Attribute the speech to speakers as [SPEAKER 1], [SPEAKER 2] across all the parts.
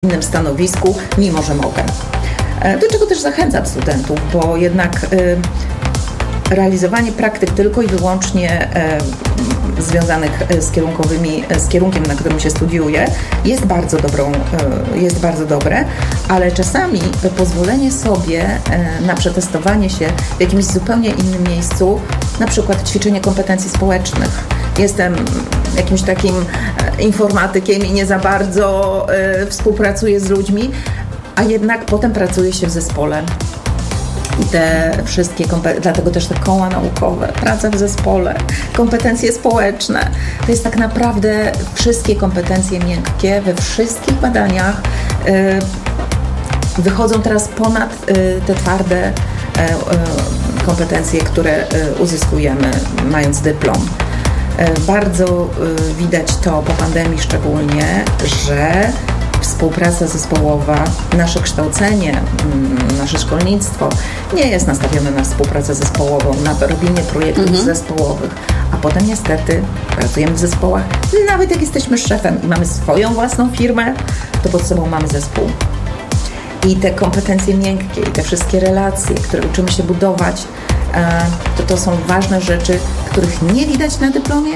[SPEAKER 1] innym stanowisku, mimo że mogę. Do czego też zachęcam studentów, bo jednak realizowanie praktyk tylko i wyłącznie związanych z kierunkiem, na którym się studiuje, jest bardzo dobre, ale czasami pozwolenie sobie na przetestowanie się w jakimś zupełnie innym miejscu, na przykład ćwiczenie kompetencji społecznych. Jestem jakimś takim informatykiem i nie za bardzo współpracuję z ludźmi, a jednak potem pracuje się w zespole. I te wszystkie dlatego też te koła naukowe, praca w zespole, kompetencje społeczne, to jest tak naprawdę wszystkie kompetencje miękkie we wszystkich badaniach wychodzą teraz ponad te twarde kompetencje, które uzyskujemy mając dyplom. Bardzo widać to po pandemii szczególnie, że współpraca zespołowa, nasze kształcenie, nasze szkolnictwo nie jest nastawione na współpracę zespołową, na robienie projektów zespołowych, a potem niestety pracujemy w zespołach. Nawet jak jesteśmy szefem i mamy swoją własną firmę, to pod sobą mamy zespół. I te kompetencje miękkie, i te wszystkie relacje, które uczymy się budować, to są ważne rzeczy, których nie widać na dyplomie,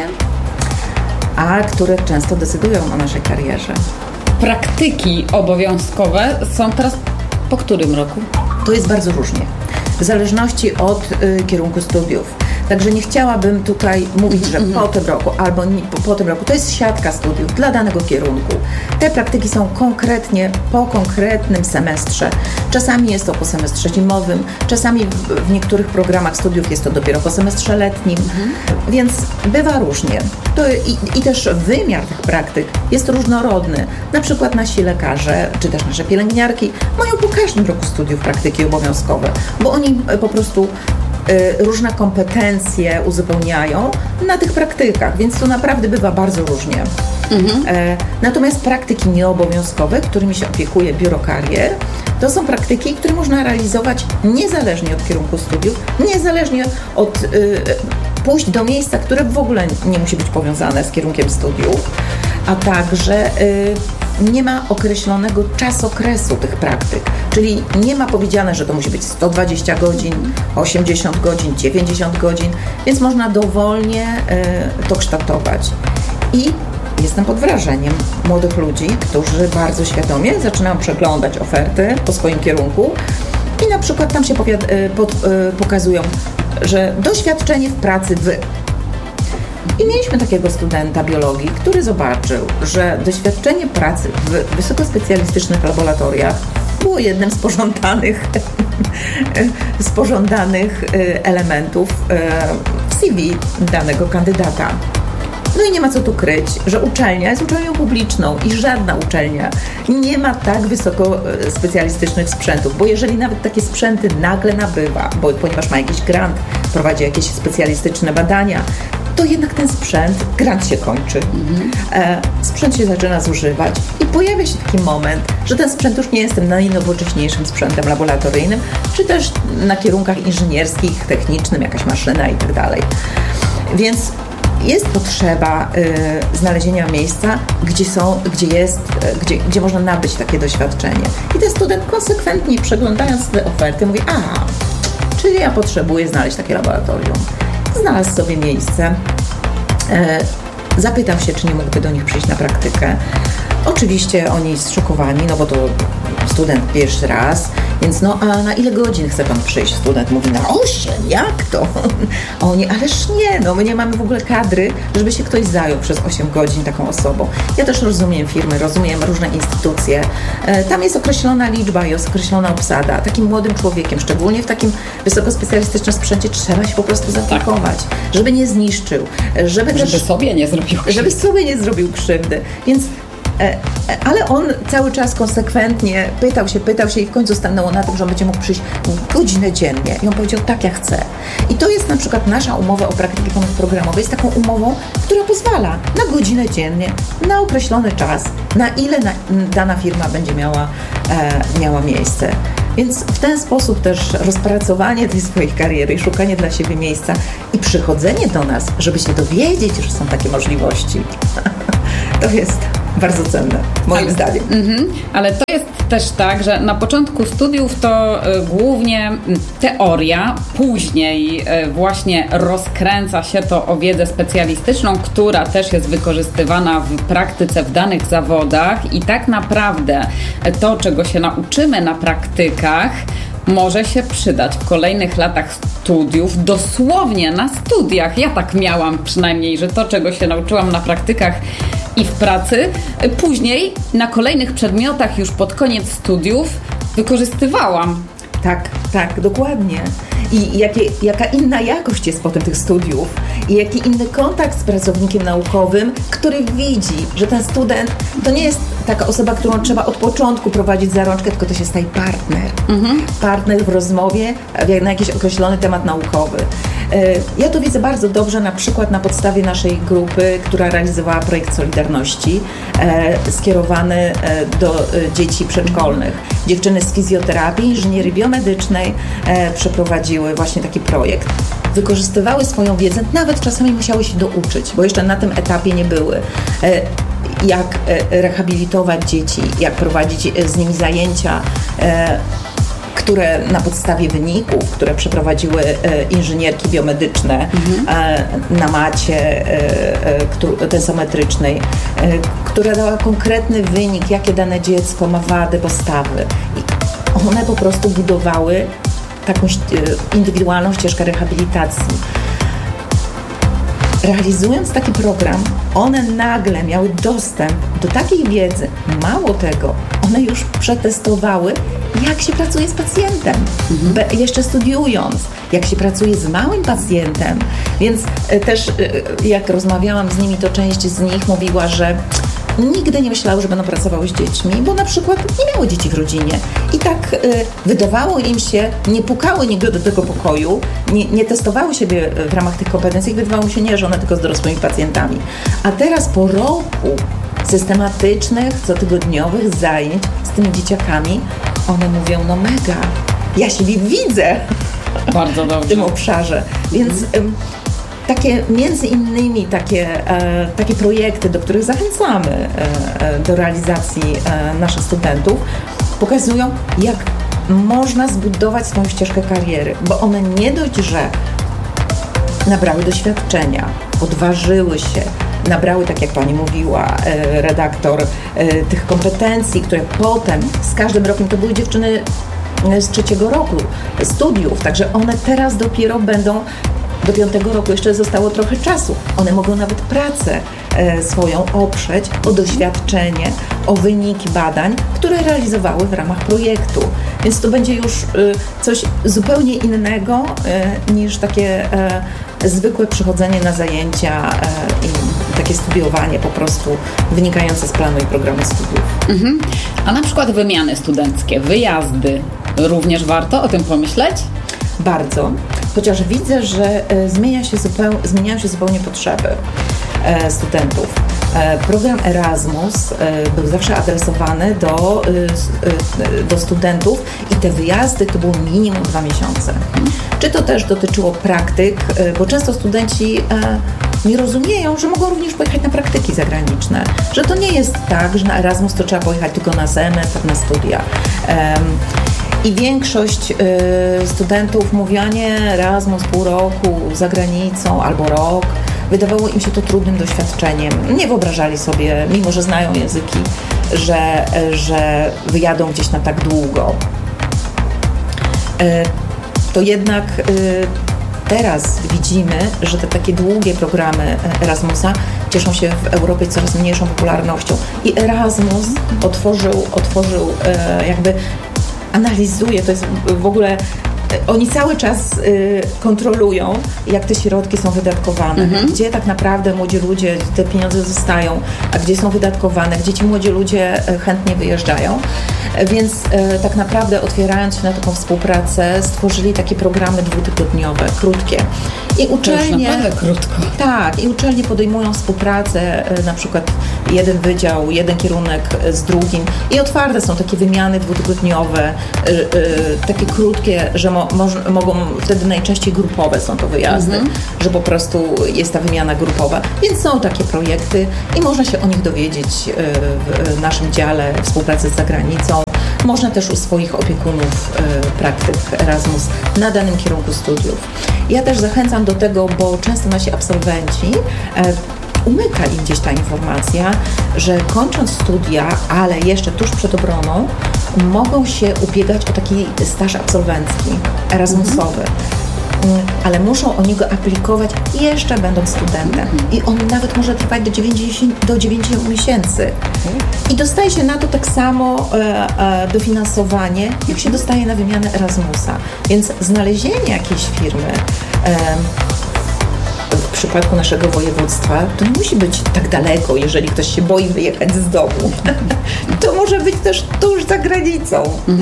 [SPEAKER 1] a które często decydują o naszej karierze.
[SPEAKER 2] Praktyki obowiązkowe są teraz po którym roku?
[SPEAKER 1] To jest bardzo różnie, w zależności od kierunku studiów. Także nie chciałabym tutaj mówić, że po tym roku albo nie, po tym roku. To jest siatka studiów dla danego kierunku. Te praktyki są konkretnie po konkretnym semestrze. Czasami jest to po semestrze zimowym, czasami w niektórych programach studiów jest to dopiero po semestrze letnim, więc bywa różnie. I też wymiar tych praktyk jest różnorodny. Na przykład nasi lekarze, czy też nasze pielęgniarki mają po każdym roku studiów praktyki obowiązkowe, bo oni po prostu różne kompetencje uzupełniają na tych praktykach, więc to naprawdę bywa bardzo różnie. Natomiast praktyki nieobowiązkowe, którymi się opiekuje Biuro Karier, to są praktyki, które można realizować niezależnie od kierunku studiów, niezależnie od pójść do miejsca, które w ogóle nie musi być powiązane z kierunkiem studiów, a także nie ma określonego czasokresu tych praktyk, czyli nie ma powiedziane, że to musi być 120 godzin, 80 godzin, 90 godzin, więc można dowolnie to kształtować. I jestem pod wrażeniem młodych ludzi, którzy bardzo świadomie zaczynają przeglądać oferty po swoim kierunku i na przykład tam się pokazują, że doświadczenie w pracy I mieliśmy takiego studenta biologii, który zobaczył, że doświadczenie pracy w wysokospecjalistycznych laboratoriach było jednym z pożądanych elementów w CV danego kandydata. No i nie ma co tu kryć, że uczelnia jest uczelnią publiczną i żadna uczelnia nie ma tak wysoko specjalistycznych sprzętów, bo jeżeli nawet takie sprzęty nagle nabywa, ponieważ ma jakiś grant, prowadzi jakieś specjalistyczne badania, to jednak ten grant się kończy. Sprzęt się zaczyna zużywać i pojawia się taki moment, że ten sprzęt już nie jest tym najnowocześniejszym sprzętem laboratoryjnym, czy też na kierunkach inżynierskich, technicznym, jakaś maszyna i tak dalej. Więc jest potrzeba znalezienia miejsca, gdzie można nabyć takie doświadczenie. I ten student konsekwentnie, przeglądając te oferty, mówi: czyli ja potrzebuję znaleźć takie laboratorium. Znalazł sobie miejsce, zapytał się, czy nie mógłby do nich przyjść na praktykę. Oczywiście oni zszokowani, no bo to student pierwszy raz, więc a na ile godzin chce pan przyjść? Student mówi: na 8, jak to? A oni: ależ nie, my nie mamy w ogóle kadry, żeby się ktoś zajął przez 8 godzin taką osobą. Ja też rozumiem firmy, rozumiem różne instytucje. Tam jest określona liczba, jest określona obsada. Takim młodym człowiekiem, szczególnie w takim wysokospecjalistycznym sprzęcie, trzeba się po prostu zaopiekować, żeby nie zniszczył, żeby
[SPEAKER 2] sobie nie zrobił krzywdy.
[SPEAKER 1] Żeby sobie nie zrobił krzywdy. Więc ale on cały czas konsekwentnie pytał się i w końcu stanęło na tym, że on będzie mógł przyjść godzinę dziennie. I on powiedział: tak, ja chcę. I to jest na przykład nasza umowa o praktyki ponadprogramowej, jest taką umową, która pozwala na godzinę dziennie, na określony czas, na ile dana firma będzie miała miejsce. Więc w ten sposób też rozpracowanie tej swojej kariery i szukanie dla siebie miejsca i przychodzenie do nas, żeby się dowiedzieć, że są takie możliwości, to jest bardzo cenne, moim zdaniem.
[SPEAKER 2] Ale to jest też tak, że na początku studiów to głównie teoria, później właśnie rozkręca się to o wiedzę specjalistyczną, która też jest wykorzystywana w praktyce w danych zawodach i tak naprawdę to, czego się nauczymy na praktykach, może się przydać w kolejnych latach studiów, dosłownie na studiach. Ja tak miałam przynajmniej, że to, czego się nauczyłam na praktykach i w pracy, później na kolejnych przedmiotach już pod koniec studiów wykorzystywałam.
[SPEAKER 1] Tak, dokładnie. I jaka inna jakość jest potem tych studiów i jaki inny kontakt z pracownikiem naukowym, który widzi, że ten student to nie jest taka osoba, którą trzeba od początku prowadzić za rączkę, tylko to się staje partner. Partner w rozmowie na jakiś określony temat naukowy. Ja to widzę bardzo dobrze na przykład na podstawie naszej grupy, która realizowała projekt Solidarności skierowany do dzieci przedszkolnych. Dziewczyny z fizjoterapii, inżynierii biomedycznej przeprowadziły właśnie taki projekt. Wykorzystywały swoją wiedzę, nawet czasami musiały się douczyć, bo jeszcze na tym etapie nie były. Jak rehabilitować dzieci, jak prowadzić z nimi zajęcia, które na podstawie wyników, które przeprowadziły inżynierki biomedyczne na macie tensometrycznej, która dała konkretny wynik, jakie dane dziecko ma wady postawy. I one po prostu budowały taką indywidualną ścieżkę rehabilitacji. Realizując taki program, one nagle miały dostęp do takiej wiedzy. Mało tego, one już przetestowały, jak się pracuje z pacjentem, jeszcze studiując, jak się pracuje z małym pacjentem. Więc też jak rozmawiałam z nimi, to część z nich mówiła, że nigdy nie myślały, że będą pracowały z dziećmi, bo na przykład nie miały dzieci w rodzinie. I tak wydawało im się, nie pukały nigdy do tego pokoju, nie testowały siebie w ramach tych kompetencji i wydawało mi się, nie, że one tylko z dorosłymi pacjentami. A teraz po roku systematycznych, cotygodniowych zajęć z tymi dzieciakami, one mówią, no mega, ja siebie widzę
[SPEAKER 2] bardzo dobrze
[SPEAKER 1] w tym obszarze. Więc takie między innymi takie projekty, do których zachęcamy do realizacji naszych studentów, pokazują, jak można zbudować swoją ścieżkę kariery, bo one nie dość, że nabrały doświadczenia, odważyły się, nabrały, tak jak pani mówiła, redaktor, tych kompetencji, które potem z każdym rokiem, to były dziewczyny z 3. roku studiów, także one teraz dopiero będą, do 5. roku jeszcze zostało trochę czasu. One mogą nawet pracę swoją oprzeć o doświadczenie, o wyniki badań, które realizowały w ramach projektu. Więc to będzie już coś zupełnie innego niż takie zwykłe przychodzenie na zajęcia i takie studiowanie po prostu wynikające z planu i programu studiów.
[SPEAKER 2] A na przykład wymiany studenckie, wyjazdy, również warto o tym pomyśleć?
[SPEAKER 1] Bardzo, chociaż widzę, że zmieniają się zupełnie potrzeby studentów. Program Erasmus był zawsze adresowany do studentów i te wyjazdy to było minimum 2 miesiące. Czy to też dotyczyło praktyk, bo często studenci nie rozumieją, że mogą również pojechać na praktyki zagraniczne, że to nie jest tak, że na Erasmus to trzeba pojechać tylko na semestr, na studia. I większość studentów mówiła, nie, Erasmus pół roku za granicą albo rok. Wydawało im się to trudnym doświadczeniem. Nie wyobrażali sobie, mimo że znają języki, że wyjadą gdzieś na tak długo. To jednak teraz widzimy, że te takie długie programy Erasmusa cieszą się w Europie coraz mniejszą popularnością. I Erasmus otworzył jakby analizuje, to jest w ogóle, oni cały czas kontrolują, jak te środki są wydatkowane, gdzie tak naprawdę młodzi ludzie, te pieniądze zostają, a gdzie są wydatkowane, gdzie ci młodzi ludzie chętnie wyjeżdżają. Więc tak naprawdę otwierając się na taką współpracę, stworzyli takie programy 2-tygodniowe, krótkie. I uczelnie,
[SPEAKER 2] to już naprawdę krótko.
[SPEAKER 1] Tak, i uczelnie podejmują współpracę, na przykład jeden wydział, jeden kierunek z drugim i otwarte są takie wymiany 2-tygodniowe, takie krótkie, że mogą, wtedy najczęściej grupowe są to wyjazdy, że po prostu jest ta wymiana grupowa. Więc są takie projekty i można się o nich dowiedzieć w naszym dziale współpracy z zagranicą. Można też u swoich opiekunów praktyk Erasmus na danym kierunku studiów. Ja też zachęcam do tego, bo często nasi absolwenci umyka im gdzieś ta informacja, że kończąc studia, ale jeszcze tuż przed obroną, mogą się ubiegać o taki staż absolwencki, erasmusowy. Ale muszą o niego aplikować jeszcze będąc studentem. I on nawet może trwać do 9 miesięcy. I dostaje się na to tak samo dofinansowanie, jak się dostaje na wymianę Erasmusa. Więc znalezienie jakiejś firmy w przypadku naszego województwa, to nie musi być tak daleko, jeżeli ktoś się boi wyjechać z domu. To może być też tuż za granicą.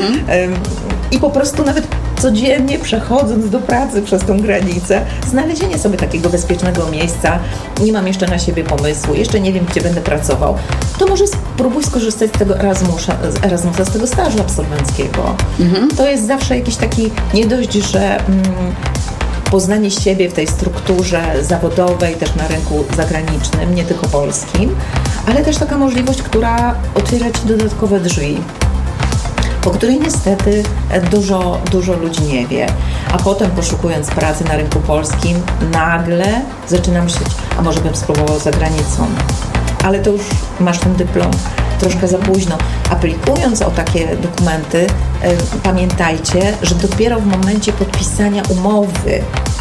[SPEAKER 1] I po prostu nawet codziennie przechodząc do pracy przez tą granicę, znalezienie sobie takiego bezpiecznego miejsca, nie mam jeszcze na siebie pomysłu, jeszcze nie wiem, gdzie będę pracował, to może spróbuj skorzystać z tego Erasmusa, z tego stażu absolwenckiego. To jest zawsze jakiś taki, nie dość, że poznanie siebie w tej strukturze zawodowej, też na rynku zagranicznym, nie tylko polskim, ale też taka możliwość, która otwiera Ci dodatkowe drzwi, o której niestety dużo ludzi nie wie. A potem poszukując pracy na rynku polskim, nagle zaczyna myśleć, a może bym spróbował za granicą. Ale to już masz ten dyplom troszkę za późno. Aplikując o takie dokumenty, pamiętajcie, że dopiero w momencie podpisania umowy,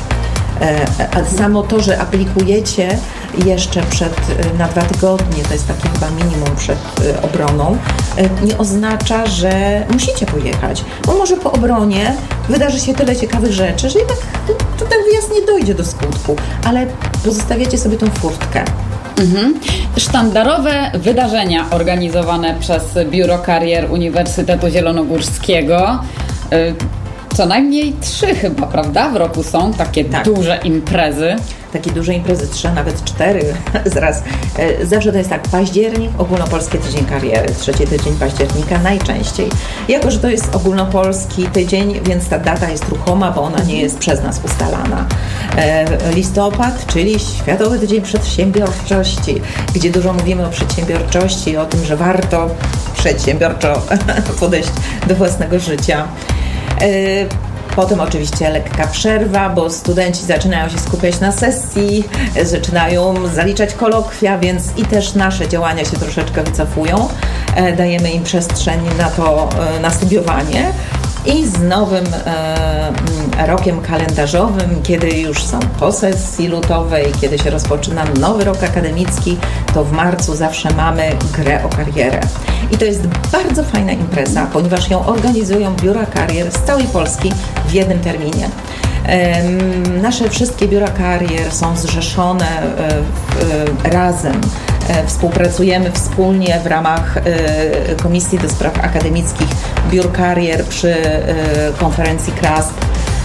[SPEAKER 1] a samo to, że aplikujecie jeszcze na 2 tygodnie, to jest takie chyba minimum przed obroną, nie oznacza, że musicie pojechać. Bo może po obronie wydarzy się tyle ciekawych rzeczy, że jednak ten wyjazd nie dojdzie do skutku, ale pozostawiacie sobie tą furtkę.
[SPEAKER 2] Sztandarowe wydarzenia organizowane przez Biuro Karier Uniwersytetu Zielonogórskiego. Co najmniej 3 chyba, prawda? W roku są takie duże imprezy.
[SPEAKER 1] Takie duże imprezy, 3, nawet 4 zaraz. Zawsze to jest tak, październik, ogólnopolski tydzień kariery, 3 tydzień października najczęściej. Jako że to jest ogólnopolski tydzień, więc ta data jest ruchoma, bo ona nie jest przez nas ustalana. Listopad, czyli Światowy Tydzień Przedsiębiorczości, gdzie dużo mówimy o przedsiębiorczości, o tym, że warto przedsiębiorczo podejść do własnego życia. Potem oczywiście lekka przerwa, bo studenci zaczynają się skupiać na sesji, zaczynają zaliczać kolokwia, więc i też nasze działania się troszeczkę wycofują. Dajemy im przestrzeń na to, na studiowanie. I z nowym rokiem kalendarzowym, kiedy już są po sesji lutowej, kiedy się rozpoczyna nowy rok akademicki, to w marcu zawsze mamy grę o karierę. I to jest bardzo fajna impreza, ponieważ ją organizują biura karier z całej Polski w jednym terminie. Nasze wszystkie biura karier są zrzeszone razem. Współpracujemy wspólnie w ramach Komisji do Spraw Akademickich Biur Karier przy konferencji KRASP.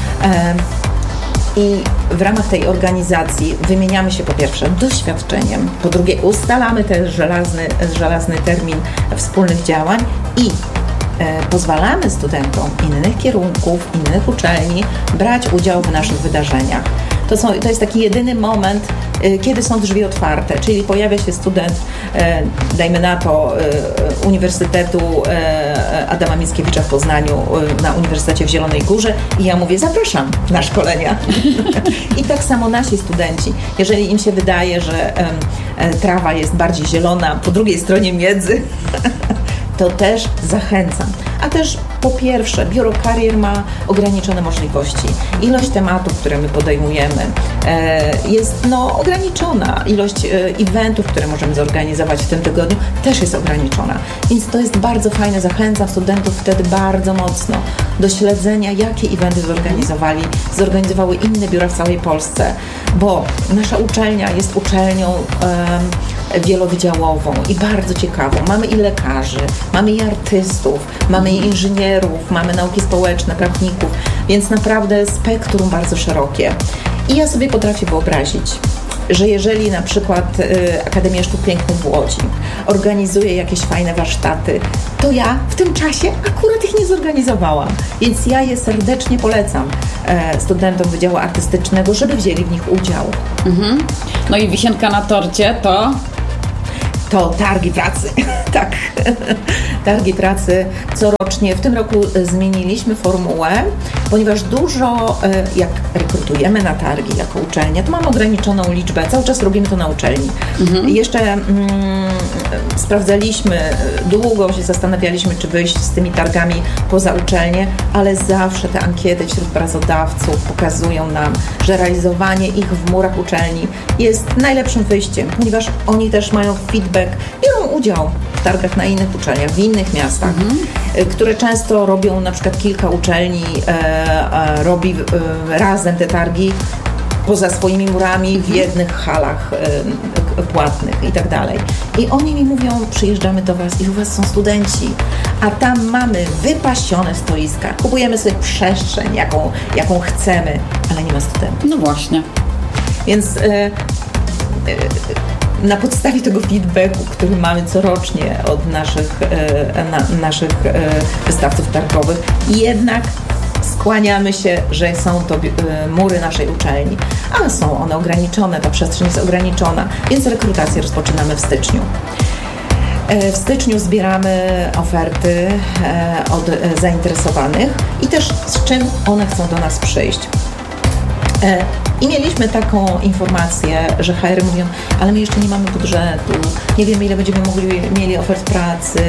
[SPEAKER 1] I w ramach tej organizacji wymieniamy się po pierwsze doświadczeniem, po drugie ustalamy też żelazny termin wspólnych działań i pozwalamy studentom innych kierunków, innych uczelni brać udział w naszych wydarzeniach. To jest taki jedyny moment, kiedy są drzwi otwarte, czyli pojawia się student, dajmy na to, Uniwersytetu Adama Mickiewicza w Poznaniu, na Uniwersytecie w Zielonej Górze i ja mówię, zapraszam na szkolenia. I tak samo nasi studenci, jeżeli im się wydaje, że trawa jest bardziej zielona po drugiej stronie miedzy, to też zachęcam. A też po pierwsze, Biuro Karier ma ograniczone możliwości. Ilość tematów, które my podejmujemy jest ograniczona. Ilość eventów, które możemy zorganizować w tym tygodniu też jest ograniczona. Więc to jest bardzo fajne. Zachęcam studentów wtedy bardzo mocno do śledzenia, jakie eventy zorganizowały inne biura w całej Polsce. Bo nasza uczelnia jest uczelnią wielowydziałową i bardzo ciekawą. Mamy i lekarzy, mamy i artystów, mamy i inżynierów, mamy nauki społeczne, prawników, więc naprawdę spektrum bardzo szerokie. I ja sobie potrafię wyobrazić, że jeżeli na przykład Akademia Sztuk Pięknych w Łodzi organizuje jakieś fajne warsztaty, to ja w tym czasie akurat ich nie zorganizowałam. Więc ja je serdecznie polecam studentom Wydziału Artystycznego, żeby wzięli w nich udział.
[SPEAKER 2] No i wisienka na torcie to
[SPEAKER 1] targi pracy. Tak, targi pracy corocznie. W tym roku zmieniliśmy formułę, ponieważ dużo, jak rekrutujemy na targi jako uczelnia, to mamy ograniczoną liczbę. Cały czas robimy to na uczelni. Jeszcze sprawdzaliśmy, długo się zastanawialiśmy, czy wyjść z tymi targami poza uczelnię, ale zawsze te ankiety wśród pracodawców pokazują nam, że realizowanie ich w murach uczelni jest najlepszym wyjściem, ponieważ oni też mają feedback, biorą udział w targach na innych uczelniach, w innych miastach, które często robią, na przykład kilka uczelni robi razem te targi poza swoimi murami w jednych halach płatnych i tak dalej. I oni mi mówią, przyjeżdżamy do Was i u Was są studenci, a tam mamy wypasione stoiska, kupujemy sobie przestrzeń, jaką chcemy, ale nie ma studentów.
[SPEAKER 2] No właśnie.
[SPEAKER 1] Więc na podstawie tego feedbacku, który mamy corocznie od naszych wystawców targowych, jednak skłaniamy się, że są to mury naszej uczelni, ale są one ograniczone, ta przestrzeń jest ograniczona, więc rekrutację rozpoczynamy w styczniu. W styczniu zbieramy oferty od zainteresowanych i też z czym one chcą do nas przyjść. I mieliśmy taką informację, że HR mówią, ale my jeszcze nie mamy budżetu, nie wiemy, ile będziemy mieli ofert pracy,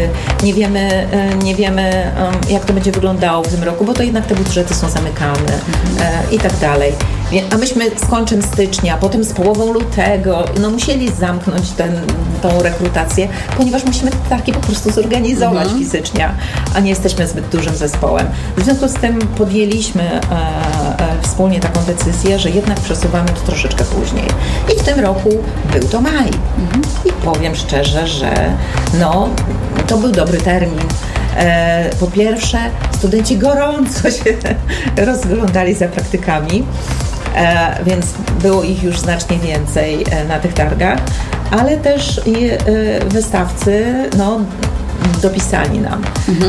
[SPEAKER 1] nie wiemy jak to będzie wyglądało w tym roku, bo to jednak te budżety są zamykane i tak dalej. A myśmy z końcem stycznia, potem z połową lutego, musieli zamknąć tą rekrutację, ponieważ musimy targi po prostu zorganizować fizycznie, a nie jesteśmy zbyt dużym zespołem. W związku z tym podjęliśmy wspólnie taką decyzję, że jednak przesuwamy to troszeczkę później. I w tym roku był to maj. I powiem szczerze, że to był dobry termin. Po pierwsze, studenci gorąco się rozglądali za praktykami, więc było ich już znacznie więcej na tych targach, ale też i wystawcy dopisali nam.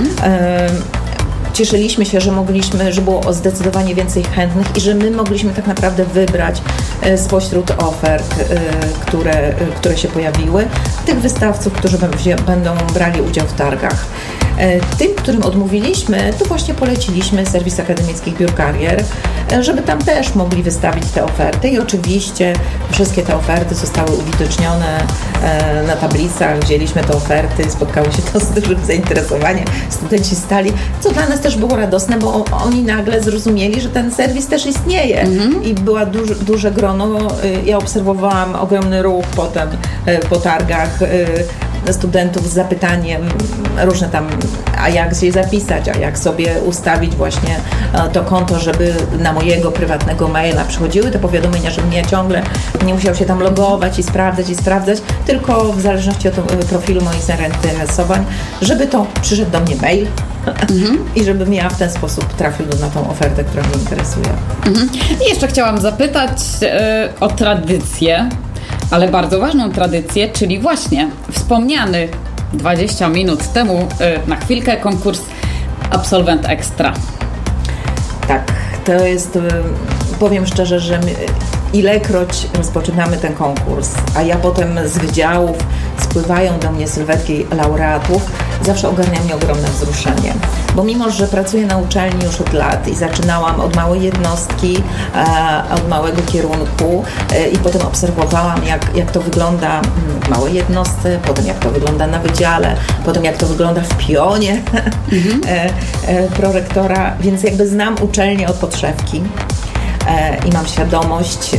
[SPEAKER 1] Cieszyliśmy się, że było zdecydowanie więcej chętnych i że my mogliśmy tak naprawdę wybrać spośród ofert, które się pojawiły, tych wystawców, którzy będą brali udział w targach. Tym, którym odmówiliśmy, to właśnie poleciliśmy serwis akademickich biur karier, żeby tam też mogli wystawić te oferty i oczywiście wszystkie te oferty zostały uwidocznione na tablicach, wzięliśmy te oferty, spotkało się to z dużym zainteresowaniem, studenci stali, co dla nas też było radosne, bo oni nagle zrozumieli, że ten serwis też istnieje i była duże grono, ja obserwowałam ogromny ruch potem po targach studentów z zapytaniem różne tam, a jak się zapisać, a jak sobie ustawić właśnie to konto, żeby na mojego prywatnego maila przychodziły te powiadomienia, żebym ja ciągle nie musiał się tam logować i sprawdzać, tylko w zależności od profilu moich zainteresowań, żeby to przyszedł do mnie mail i żebym ja w ten sposób trafił na tą ofertę, która mnie interesuje.
[SPEAKER 2] I jeszcze chciałam zapytać o tradycję, ale bardzo ważną tradycję, czyli właśnie wspomniany 20 minut temu na chwilkę konkurs Absolwent Ekstra.
[SPEAKER 1] Tak, to jest, powiem szczerze, że ilekroć rozpoczynamy ten konkurs, a ja potem z wydziałów spływają do mnie sylwetki laureatów, zawsze ogarnia mnie ogromne wzruszenie. Bo mimo, że pracuję na uczelni już od lat i zaczynałam od małej jednostki, od małego kierunku i potem obserwowałam, jak to wygląda w małej jednostce, potem jak to wygląda na wydziale, potem jak to wygląda w pionie prorektora, więc jakby znam uczelnię od podszewki. I mam świadomość,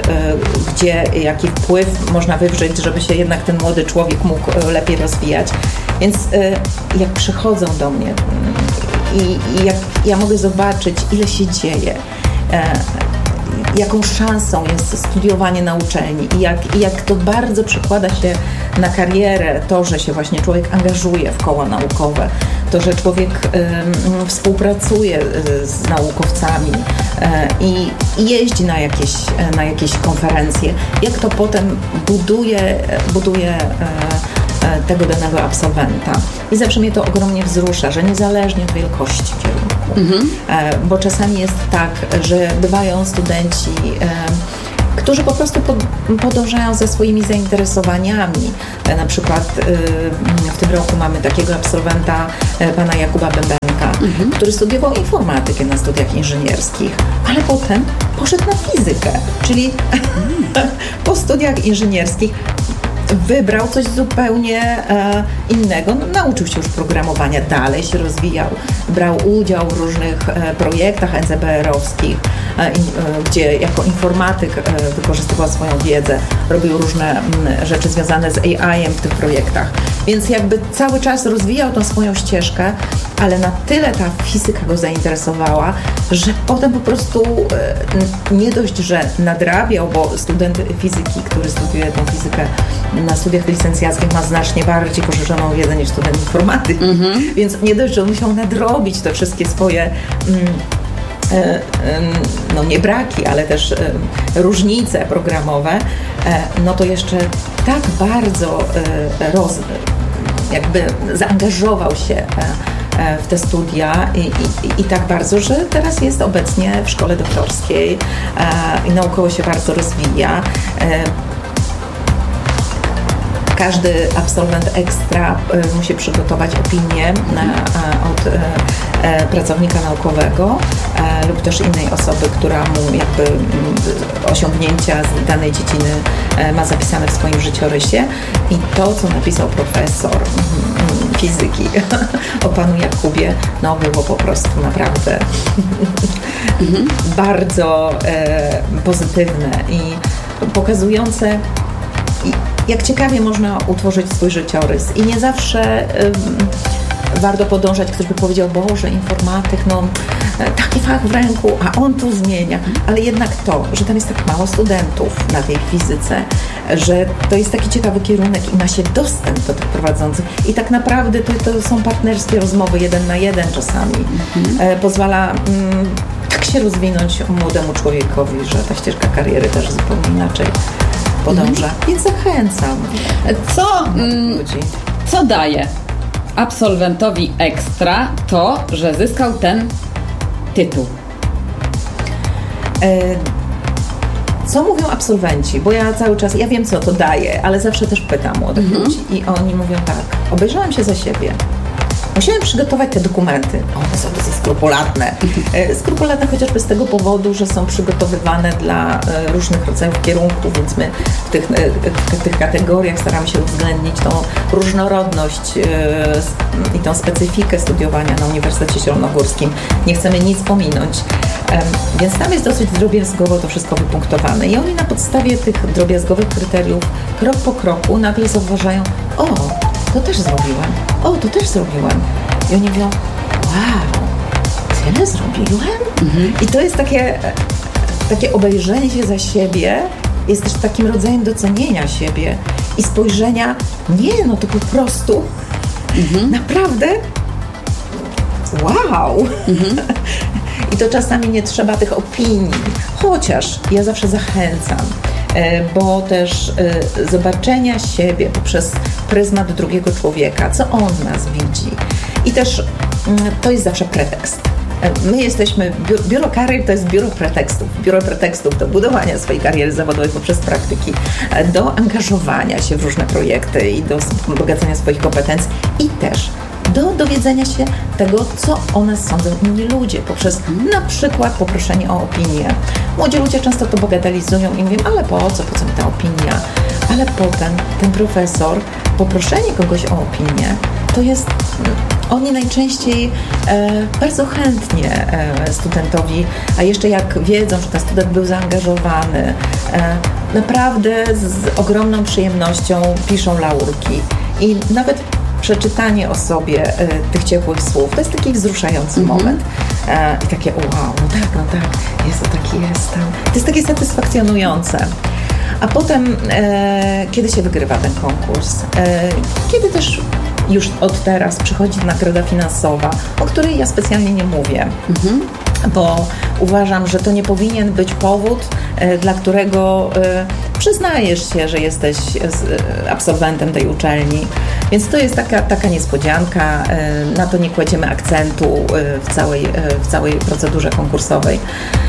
[SPEAKER 1] jaki wpływ można wywrzeć, żeby się jednak ten młody człowiek mógł lepiej rozwijać. Więc jak przychodzą do mnie i jak ja mogę zobaczyć, ile się dzieje, jaką szansą jest studiowanie na uczelni i jak to bardzo przekłada się na karierę, to, że się właśnie człowiek angażuje w koła naukowe, to, że człowiek współpracuje z naukowcami i jeździ na jakieś konferencje, jak to potem buduje tego danego absolwenta. I zawsze mnie to ogromnie wzrusza, że niezależnie od wielkości kierunku, bo czasami jest tak, że bywają studenci, którzy po prostu podążają za swoimi zainteresowaniami. Na przykład w tym roku mamy takiego absolwenta, pana Jakuba Bębenka, który studiował informatykę na studiach inżynierskich, ale potem poszedł na fizykę, czyli po studiach inżynierskich wybrał coś zupełnie innego. No, nauczył się już programowania, dalej się rozwijał, brał udział w różnych projektach NCBR-owskich, gdzie jako informatyk wykorzystywał swoją wiedzę, robił różne rzeczy związane z AI-em w tych projektach. Więc jakby cały czas rozwijał tą swoją ścieżkę, ale na tyle ta fizyka go zainteresowała, że potem po prostu nie dość, że nadrabiał, bo student fizyki, który studiuje tą fizykę na studiach licencjackich, ma znacznie bardziej poszerzoną wiedzę niż student informatyki. Więc nie dość, że musiał nadrobić te wszystkie swoje no nie braki, ale też różnice programowe, no to jeszcze tak bardzo jakby zaangażował się w te studia i tak bardzo, że teraz jest obecnie w szkole doktorskiej i naukowo się bardzo rozwija. Każdy absolwent ekstra musi przygotować opinię od pracownika naukowego lub też innej osoby, która mu jakby osiągnięcia z danej dziedziny ma zapisane w swoim życiorysie. I to, co napisał profesor fizyki o panu Jakubie, no było po prostu naprawdę bardzo pozytywne i pokazujące, jak ciekawie można utworzyć swój życiorys. I nie zawsze warto podążać, ktoś by powiedział, Boże, informatyk, no taki fach w ręku, a on tu zmienia. Ale jednak to, że tam jest tak mało studentów na tej fizyce, że to jest taki ciekawy kierunek i ma się dostęp do tych prowadzących. I tak naprawdę to są partnerskie rozmowy 1 na 1 czasami. Pozwala tak się rozwinąć młodemu człowiekowi, że ta ścieżka kariery też zupełnie inaczej podąża. Więc zachęcam.
[SPEAKER 2] Co daje absolwentowi ekstra to, że zyskał ten tytuł?
[SPEAKER 1] Co mówią absolwenci? Bo ja cały czas, ja wiem, co to daje, ale zawsze też pytam młodych ludzi i oni mówią tak, obejrzałam się za siebie. Musiałem przygotować te dokumenty. One są dosyć skrupulatne. Skrupulatne chociażby z tego powodu, że są przygotowywane dla różnych rodzajów kierunków, więc my w tych kategoriach staramy się uwzględnić tą różnorodność i tą specyfikę studiowania na Uniwersytecie Zielonogórskim. Nie chcemy nic pominąć. Więc tam jest dosyć drobiazgowo to wszystko wypunktowane. I oni na podstawie tych drobiazgowych kryteriów krok po kroku nagle zauważają, to też zrobiłem. To też zrobiłem. I oni mówią, wow, tyle zrobiłem? I to jest takie obejrzenie się za siebie, jest też takim rodzajem docenienia siebie i spojrzenia, no to po prostu naprawdę wow. I to czasami nie trzeba tych opinii, chociaż ja zawsze zachęcam, bo też zobaczenia siebie poprzez pryzmat drugiego człowieka, co on nas widzi. I też to jest zawsze pretekst. My jesteśmy, biuro karier to jest biuro pretekstów do budowania swojej kariery zawodowej poprzez praktyki, do angażowania się w różne projekty i do wzbogacania swoich kompetencji i też do dowiedzenia się tego, co o nas sądzą inni ludzie, poprzez na przykład poproszenie o opinię. Młodzi ludzie często to bagatelizują i mówią, ale po co mi ta opinia? Ale potem ten profesor, poproszenie kogoś o opinię, to jest, oni najczęściej bardzo chętnie studentowi, a jeszcze jak wiedzą, że ten student był zaangażowany, naprawdę z ogromną przyjemnością piszą laurki i nawet przeczytanie o sobie tych ciepłych słów, to jest taki wzruszający moment. I takie wow, no tak, jest to taki jestem. To jest takie satysfakcjonujące. A potem, kiedy się wygrywa ten konkurs, kiedy też już od teraz przychodzi nagroda finansowa, o której ja specjalnie nie mówię, bo uważam, że to nie powinien być powód, dla którego przyznajesz się, że jesteś absolwentem tej uczelni. Więc to jest taka niespodzianka, na to nie kładziemy akcentu w całej procedurze konkursowej.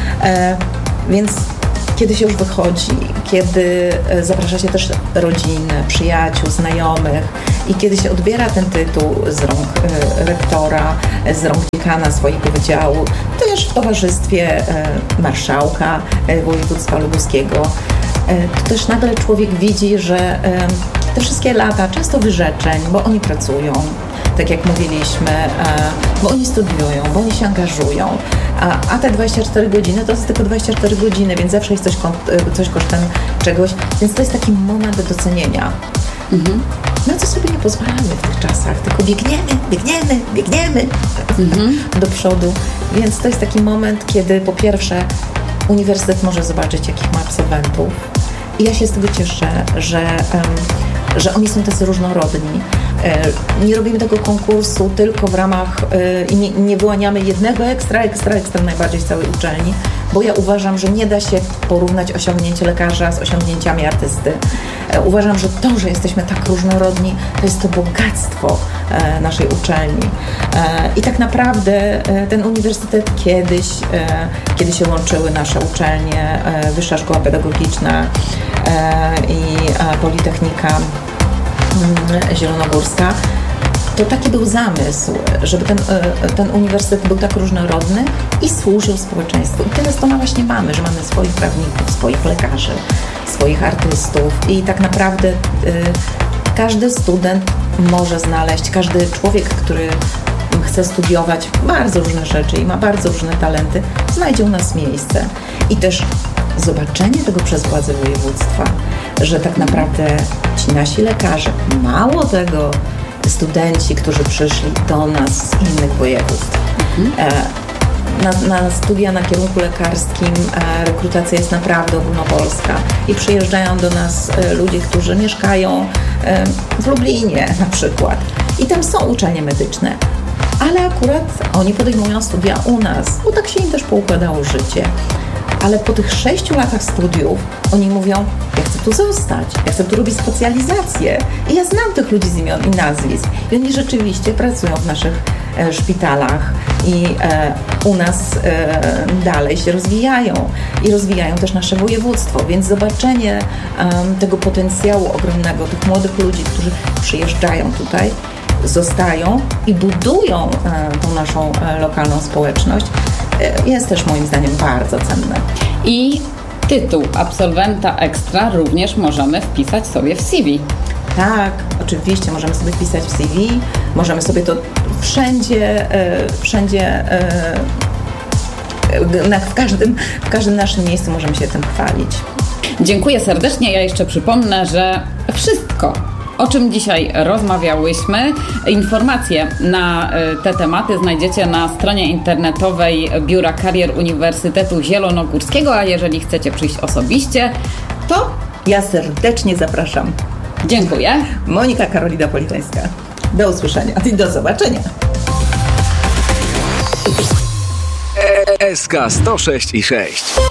[SPEAKER 1] Więc kiedy się już wychodzi, kiedy zaprasza się też rodzinę, przyjaciół, znajomych i kiedy się odbiera ten tytuł z rąk rektora, z rąk dziekana swojego wydziału, też w towarzystwie marszałka województwa lubuskiego, to też nagle człowiek widzi, że te wszystkie lata, często wyrzeczeń, bo oni pracują, tak jak mówiliśmy, bo oni studiują, bo oni się angażują, a te 24 godziny to jest tylko 24 godziny, więc zawsze jest coś kosztem czegoś, więc to jest taki moment docenienia. Na co sobie nie pozwalamy w tych czasach, tylko biegniemy do przodu, więc to jest taki moment, kiedy po pierwsze uniwersytet może zobaczyć, jakich ma absolwentów i ja się z tego cieszę, że oni są tacy różnorodni. Nie robimy tego konkursu tylko w ramach i nie wyłaniamy jednego ekstra najbardziej z całej uczelni, bo ja uważam, że nie da się porównać osiągnięć lekarza z osiągnięciami artysty. Uważam, że to, że jesteśmy tak różnorodni, to jest to bogactwo naszej uczelni. I tak naprawdę ten uniwersytet kiedyś, kiedy się łączyły nasze uczelnie, Wyższa Szkoła Pedagogiczna i Politechnika Zielonogórska, to taki był zamysł, żeby ten uniwersytet był tak różnorodny i służył społeczeństwu. I teraz to właśnie mamy, że mamy swoich prawników, swoich lekarzy, swoich artystów i tak naprawdę każdy student może znaleźć, każdy człowiek, który chce studiować bardzo różne rzeczy i ma bardzo różne talenty, znajdzie u nas miejsce. I też zobaczenie tego przez władze województwa, że tak naprawdę ci nasi lekarze, mało tego, studenci, którzy przyszli do nas z innych województw. Na studia na kierunku lekarskim rekrutacja jest naprawdę ogólnopolska i przyjeżdżają do nas ludzie, którzy mieszkają w Lublinie na przykład i tam są uczelnie medyczne, ale akurat oni podejmują studia u nas, bo tak się im też poukładało życie. Ale po tych 6 latach studiów oni mówią, ja chcę tu zostać, ja chcę tu robić specjalizację. I ja znam tych ludzi z imion i nazwisk. I oni rzeczywiście pracują w naszych szpitalach i u nas dalej się rozwijają. I rozwijają też nasze województwo. Więc zobaczenie tego potencjału ogromnego, tych młodych ludzi, którzy przyjeżdżają tutaj, zostają i budują tą naszą lokalną społeczność, jest też moim zdaniem bardzo cenne.
[SPEAKER 2] I tytuł absolwenta ekstra również możemy wpisać sobie w CV.
[SPEAKER 1] Tak, oczywiście możemy sobie wpisać w CV, możemy sobie to wszędzie w każdym naszym miejscu możemy się tym chwalić.
[SPEAKER 2] Dziękuję serdecznie. Ja jeszcze przypomnę, że wszystko, o czym dzisiaj rozmawiałyśmy, informacje na te tematy znajdziecie na stronie internetowej Biura Karier Uniwersytetu Zielonogórskiego, a jeżeli chcecie przyjść osobiście, to
[SPEAKER 1] ja serdecznie zapraszam.
[SPEAKER 2] Dziękuję.
[SPEAKER 1] Monika Karolina Politańska. Do usłyszenia i do zobaczenia.
[SPEAKER 3] SK 106,6